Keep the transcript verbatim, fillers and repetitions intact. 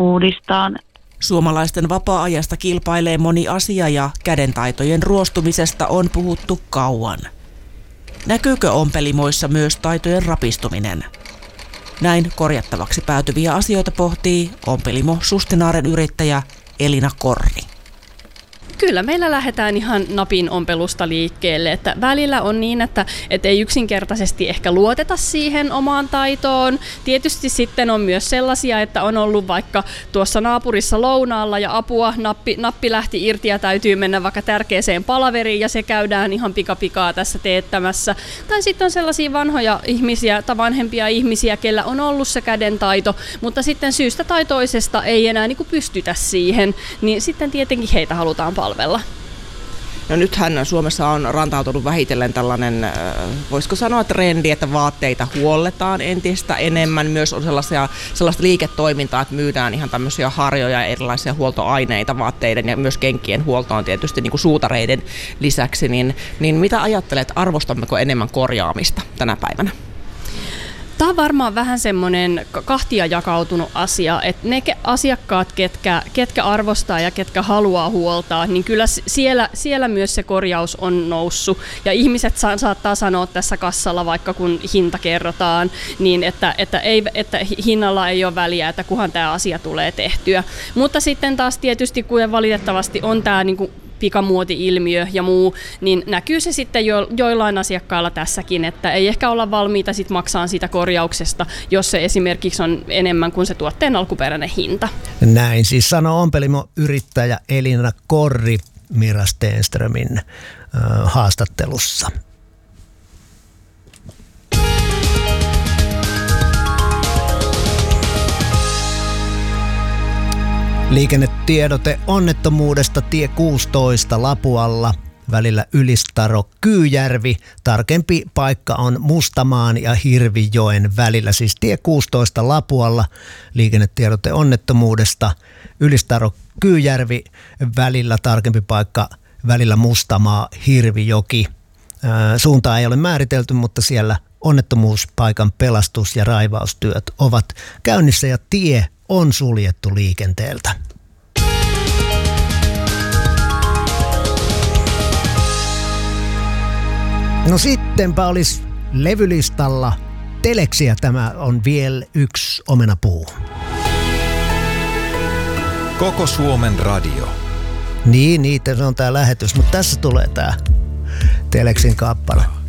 uudistaa. Suomalaisten vapaa-ajasta kilpailee moni asia ja kädentaitojen ruostumisesta on puhuttu kauan. Näkyykö ompelimoissa myös taitojen rapistuminen? Näin korjattavaksi päätyviä asioita pohtii ompelimo Sustinaaren yrittäjä Elina Korri. Kyllä meillä lähdetään ihan napin ompelusta liikkeelle, että välillä on niin, että et ei yksinkertaisesti ehkä luoteta siihen omaan taitoon. Tietysti sitten on myös sellaisia, että on ollut vaikka tuossa naapurissa lounaalla ja apua, nappi, nappi lähti irti ja täytyy mennä vaikka tärkeäseen palaveriin ja se käydään ihan pikapikaa tässä teettämässä. Tai sitten on sellaisia vanhoja ihmisiä tai vanhempia ihmisiä, kellä on ollut se kädentaito, mutta sitten syystä tai toisesta ei enää niin kuin pystytä siihen, niin sitten tietenkin heitä halutaan palvella. No nythän Suomessa on rantautunut vähitellen tällainen, voisiko sanoa trendi, että vaatteita huolletaan entistä enemmän. Myös on sellaisia, sellaista liiketoimintaa, että myydään ihan tämmöisiä harjoja ja erilaisia huoltoaineita vaatteiden ja myös kenkien huoltoon tietysti niin kuin suutareiden lisäksi. Niin, niin mitä ajattelet, arvostammeko enemmän korjaamista tänä päivänä? Tämä on varmaan vähän semmoinen kahtia jakautunut asia, että ne asiakkaat, ketkä, ketkä arvostaa ja ketkä haluaa huoltaa, niin kyllä siellä, siellä myös se korjaus on noussut. Ja ihmiset sa- saattaa sanoa tässä kassalla, vaikka kun hinta kerrotaan, niin että, että, ei, että hinnalla ei ole väliä, että kunhan tämä asia tulee tehtyä. Mutta sitten taas tietysti, kun valitettavasti on tämä niin kuin pikamuoti-ilmiö ja muu, niin näkyy se sitten jo, joillain asiakkailla tässäkin, että ei ehkä olla valmiita sit maksaa siitä korjauksesta, jos se esimerkiksi on enemmän kuin se tuotteen alkuperäinen hinta. Näin siis sanoo ompelimo-yrittäjä Elina Korri Mira Stenströmin äh, haastattelussa. Liikennetiedote onnettomuudesta tie kuusitoista Lapualla välillä Ylistaro-Kyyjärvi. Tarkempi paikka on Mustamaan ja Hirvijoen välillä, siis tie kuusitoista Lapualla. Liikennetiedote onnettomuudesta Ylistaro-Kyyjärvi välillä, tarkempi paikka välillä Mustamaa Hirvijoki. Suuntaa ei ole määritelty, mutta siellä onnettomuuspaikan pelastus- ja raivaustyöt ovat käynnissä ja tie on suljettu liikenteeltä. No sittenpä olisi levylistalla Teleksiä. Tämä on vielä yksi omenapuu. Koko Suomen radio. Niin, niitä se on tää lähetys, mutta tässä tulee tää Teleksin kappale.